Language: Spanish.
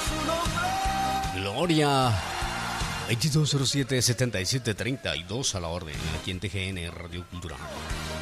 Gloria. 2207-7732 a la orden, aquí en TGN Radio Cultural.